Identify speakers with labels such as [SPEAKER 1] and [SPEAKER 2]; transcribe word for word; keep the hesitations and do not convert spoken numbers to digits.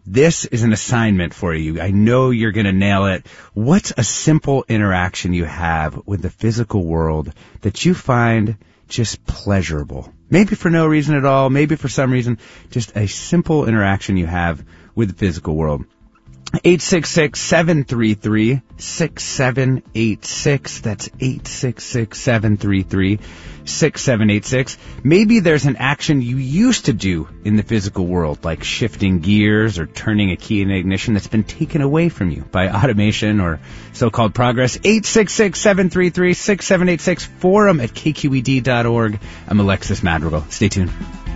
[SPEAKER 1] This is an assignment for you. I know you're going to nail it. What's a simple interaction you have with the physical world that you find just pleasurable? Maybe for no reason at all, maybe for some reason, just a simple interaction you have with the physical world. eight six six, seven three three, six seven eight six. That's eight six six, seven three three, six seven eight six. Maybe there's an action you used to do in the physical world, like shifting gears or turning a key in ignition, that's been taken away from you by automation or so-called progress. eight six six, seven three three, six seven eight six. Forum at k q e d dot org. I'm Alexis Madrigal. Stay tuned.